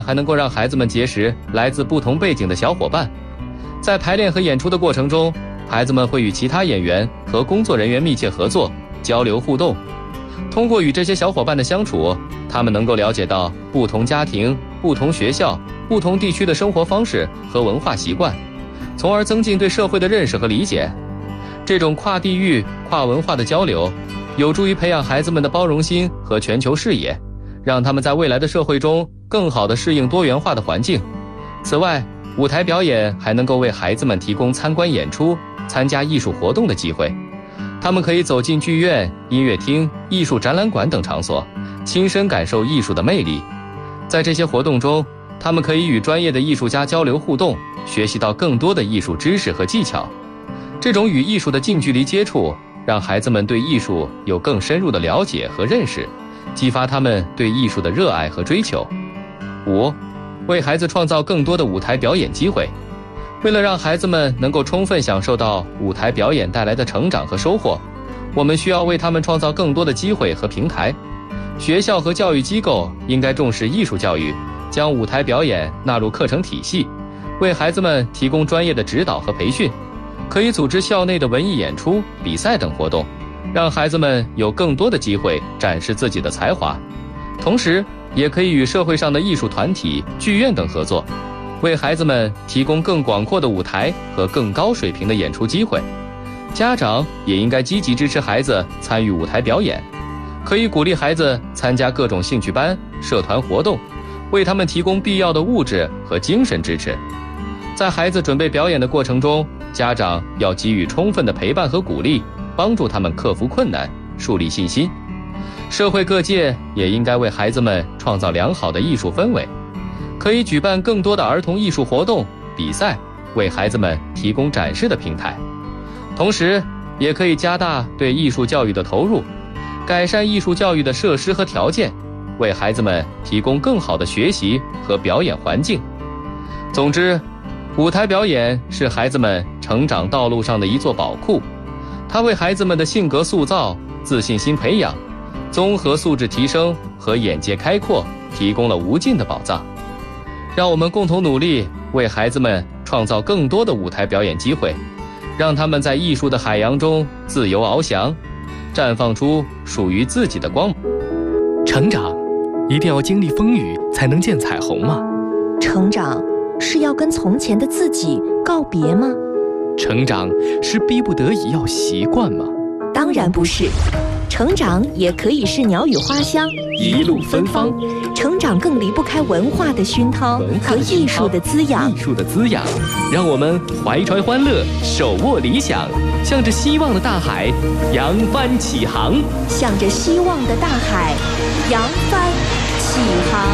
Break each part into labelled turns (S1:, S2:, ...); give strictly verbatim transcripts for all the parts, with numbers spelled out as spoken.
S1: 还能够让孩子们结识来自不同背景的小伙伴。在排练和演出的过程中，孩子们会与其他演员和工作人员密切合作，交流互动。通过与这些小伙伴的相处，他们能够了解到不同家庭、不同学校、不同地区的生活方式和文化习惯，从而增进对社会的认识和理解。这种跨地域、跨文化的交流，有助于培养孩子们的包容心和全球视野，让他们在未来的社会中更好地适应多元化的环境。此外，舞台表演还能够为孩子们提供参观演出、参加艺术活动的机会。他们可以走进剧院、音乐厅、艺术展览馆等场所，亲身感受艺术的魅力。在这些活动中，他们可以与专业的艺术家交流互动，学习到更多的艺术知识和技巧。这种与艺术的近距离接触，让孩子们对艺术有更深入的了解和认识，激发他们对艺术的热爱和追求。五、为孩子创造更多的舞台表演机会。为了让孩子们能够充分享受到舞台表演带来的成长和收获，我们需要为他们创造更多的机会和平台。学校和教育机构应该重视艺术教育，将舞台表演纳入课程体系，为孩子们提供专业的指导和培训。可以组织校内的文艺演出、比赛等活动，让孩子们有更多的机会展示自己的才华。同时，也可以与社会上的艺术团体、剧院等合作，为孩子们提供更广阔的舞台和更高水平的演出机会。家长也应该积极支持孩子参与舞台表演，可以鼓励孩子参加各种兴趣班、社团活动，为他们提供必要的物质和精神支持。在孩子准备表演的过程中，家长要给予充分的陪伴和鼓励，帮助他们克服困难，树立信心。社会各界也应该为孩子们创造良好的艺术氛围，可以举办更多的儿童艺术活动、比赛，为孩子们提供展示的平台。同时，也可以加大对艺术教育的投入，改善艺术教育的设施和条件，为孩子们提供更好的学习和表演环境。总之，舞台表演是孩子们成长道路上的一座宝库，它为孩子们的性格塑造、自信心培养、综合素质提升和眼界开阔提供了无尽的宝藏。让我们共同努力，为孩子们创造更多的舞台表演机会，让他们在艺术的海洋中自由翱翔，绽放出属于自己的光。
S2: 成长，一定要经历风雨才能见彩虹吗？
S3: 成长是要跟从前的自己告别吗？
S2: 成长是逼不得已要习惯吗？
S3: 当然不是，成长也可以是鸟语花香，
S2: 一路芬芳。
S3: 成长更离不开文化的熏陶和艺术的滋养。
S2: 艺术的滋养，让我们怀揣欢乐，手握理想，向着希望的大海扬帆起航。
S3: 向着希望的大海扬帆起航。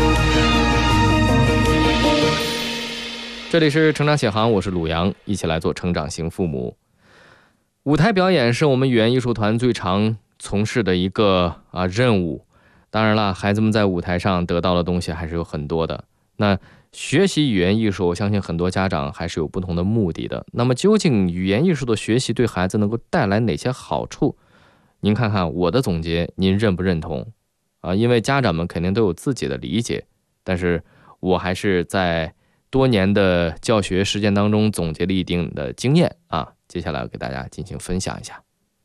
S1: 这里是成长起航，我是鲁阳，一起来做成长型父母。舞台表演是我们语言艺术团最常从事的一个啊任务。当然了，孩子们在舞台上得到的东西还是有很多的。那学习语言艺术，我相信很多家长还是有不同的目的的。那么究竟语言艺术的学习对孩子能够带来哪些好处？您看看我的总结，您认不认同？啊，因为家长们肯定都有自己的理解，但是我还是在多年的教学实践当中总结了一定的经验啊，接下来给大家进行分享一下。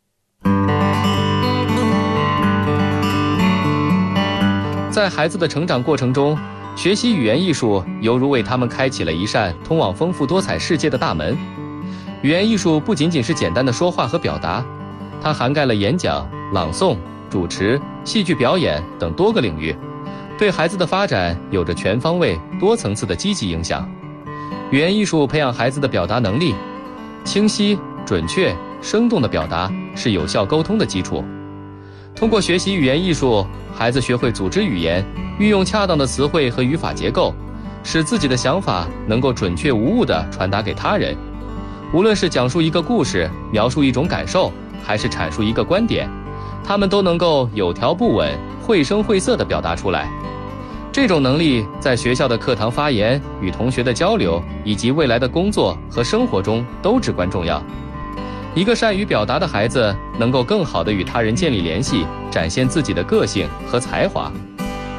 S1: 在孩子的成长过程中，学习语言艺术犹如为他们开启了一扇通往丰富多彩世界的大门。语言艺术不仅仅是简单的说话和表达，它涵盖了演讲、朗诵、主持、戏剧表演等多个领域，对孩子的发展有着全方位、多层次的积极影响。语言艺术培养孩子的表达能力，清晰、准确、生动的表达是有效沟通的基础。通过学习语言艺术，孩子学会组织语言，运用恰当的词汇和语法结构，使自己的想法能够准确无误地传达给他人。无论是讲述一个故事、描述一种感受，还是阐述一个观点，他们都能够有条不紊、绘声绘色地表达出来。这种能力在学校的课堂发言、与同学的交流，以及未来的工作和生活中都至关重要。一个善于表达的孩子能够更好地与他人建立联系，展现自己的个性和才华。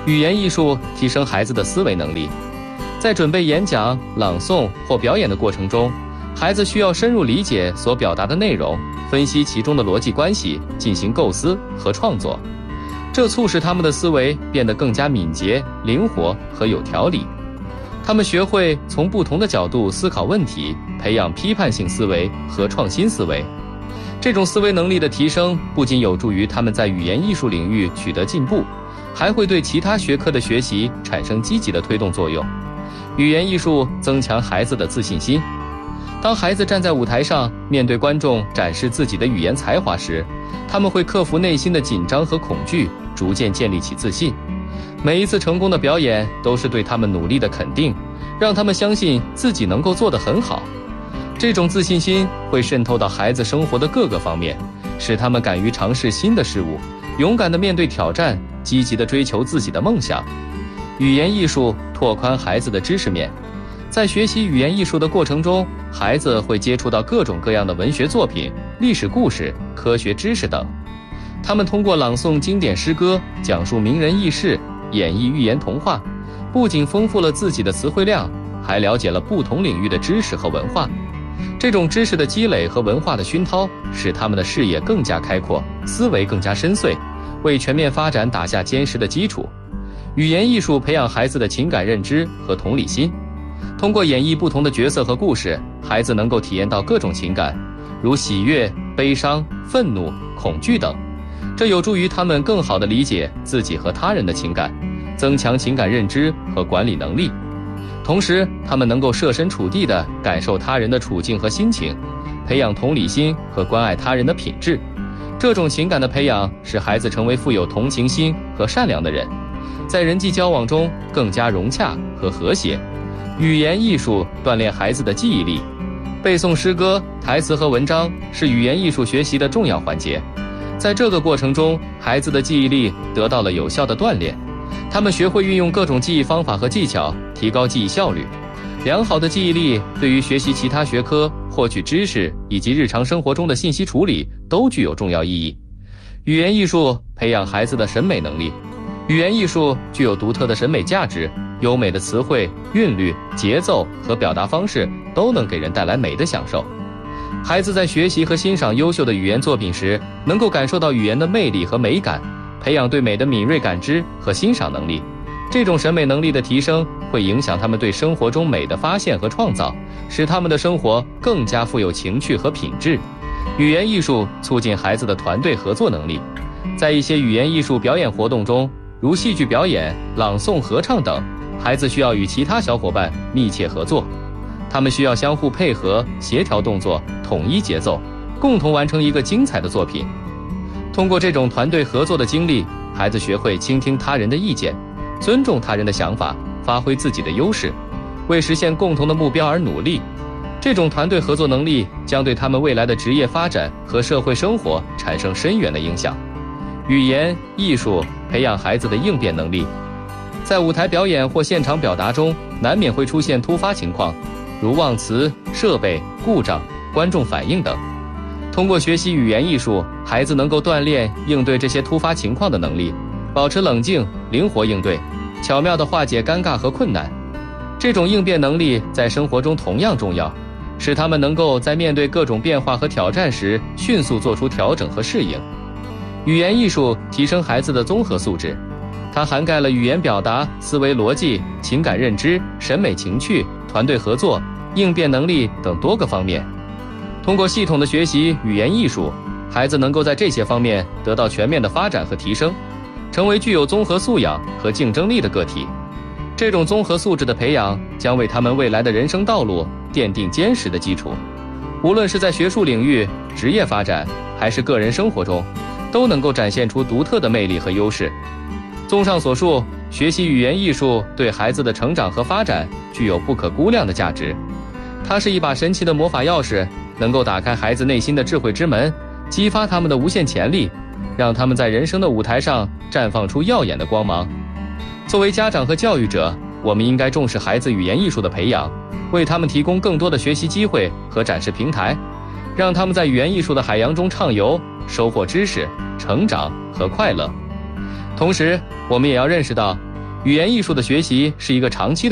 S1: 语言艺术提升孩子的思维能力。在准备演讲、朗诵或表演的过程中，孩子需要深入理解所表达的内容，分析其中的逻辑关系，进行构思和创作。这促使他们的思维变得更加敏捷、灵活和有条理。他们学会从不同的角度思考问题，培养批判性思维和创新思维。这种思维能力的提升不仅有助于他们在语言艺术领域取得进步，还会对其他学科的学习产生积极的推动作用。语言艺术增强孩子的自信心。当孩子站在舞台上，面对观众展示自己的语言才华时，他们会克服内心的紧张和恐惧，逐渐建立起自信。每一次成功的表演都是对他们努力的肯定，让他们相信自己能够做得很好。这种自信心会渗透到孩子生活的各个方面，使他们敢于尝试新的事物，勇敢地面对挑战，积极地追求自己的梦想。语言艺术拓宽孩子的知识面。在学习语言艺术的过程中，孩子会接触到各种各样的文学作品、历史故事、科学知识等。他们通过朗诵经典诗歌、讲述名人轶事、演绎寓言童话，不仅丰富了自己的词汇量，还了解了不同领域的知识和文化。这种知识的积累和文化的熏陶，使他们的视野更加开阔，思维更加深邃，为全面发展打下坚实的基础。语言艺术培养孩子的情感认知和同理心。通过演绎不同的角色和故事，孩子能够体验到各种情感，如喜悦、悲伤、愤怒、恐惧等。这有助于他们更好地理解自己和他人的情感，增强情感认知和管理能力。同时，他们能够设身处地地感受他人的处境和心情，培养同理心和关爱他人的品质。这种情感的培养使孩子成为富有同情心和善良的人，在人际交往中更加融洽和和谐。语言艺术锻炼孩子的记忆力。背诵诗歌、台词和文章是语言艺术学习的重要环节。在这个过程中，孩子的记忆力得到了有效的锻炼，他们学会运用各种记忆方法和技巧，提高记忆效率。良好的记忆力对于学习其他学科、获取知识以及日常生活中的信息处理都具有重要意义。语言艺术培养孩子的审美能力。语言艺术具有独特的审美价值，优美的词汇、韵律、节奏和表达方式都能给人带来美的享受。孩子在学习和欣赏优秀的语言作品时，能够感受到语言的魅力和美感，培养对美的敏锐感知和欣赏能力。这种审美能力的提升会影响他们对生活中美的发现和创造，使他们的生活更加富有情趣和品质。语言艺术促进孩子的团队合作能力。在一些语言艺术表演活动中，如戏剧表演、朗诵、合唱等，孩子需要与其他小伙伴密切合作，他们需要相互配合、协调动作、统一节奏，共同完成一个精彩的作品。通过这种团队合作的经历，孩子学会倾听他人的意见，尊重他人的想法，发挥自己的优势，为实现共同的目标而努力。这种团队合作能力将对他们未来的职业发展和社会生活产生深远的影响。语言艺术培养孩子的应变能力。在舞台表演或现场表达中，难免会出现突发情况，如忘词、设备故障、观众反应等。通过学习语言艺术，孩子能够锻炼应对这些突发情况的能力，保持冷静、灵活应对，巧妙地化解尴尬和困难。这种应变能力在生活中同样重要，使他们能够在面对各种变化和挑战时迅速做出调整和适应。语言艺术提升孩子的综合素质，它涵盖了语言表达、思维逻辑、情感认知、审美情趣、团队合作、应变能力等多个方面。通过系统的学习语言艺术，孩子能够在这些方面得到全面的发展和提升，成为具有综合素养和竞争力的个体。这种综合素质的培养将为他们未来的人生道路奠定坚实的基础。无论是在学术领域、职业发展，还是个人生活中，都能够展现出独特的魅力和优势。综上所述，学习语言艺术对孩子的成长和发展具有不可估量的价值。它是一把神奇的魔法钥匙，能够打开孩子内心的智慧之门，激发他们的无限潜力，让他们在人生的舞台上绽放出耀眼的光芒。作为家长和教育者，我们应该重视孩子语言艺术的培养，为他们提供更多的学习机会和展示平台，让他们在语言艺术的海洋中畅游，收获知识、成长和快乐。同时，我们也要认识到， 语言艺术的学习是一个长期的